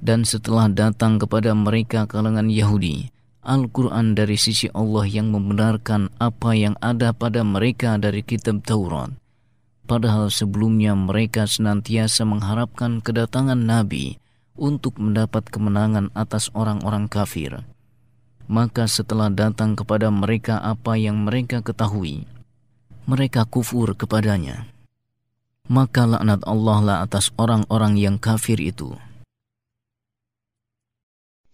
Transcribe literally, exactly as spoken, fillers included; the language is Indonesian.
Dan setelah datang kepada mereka kalangan Yahudi Al-Quran dari sisi Allah yang membenarkan apa yang ada pada mereka dari kitab Taurat, padahal sebelumnya mereka senantiasa mengharapkan kedatangan Nabi untuk mendapat kemenangan atas orang-orang kafir. Maka setelah datang kepada mereka apa yang mereka ketahui, mereka kufur kepadanya. Maka laknat Allah lah atas orang-orang yang kafir itu.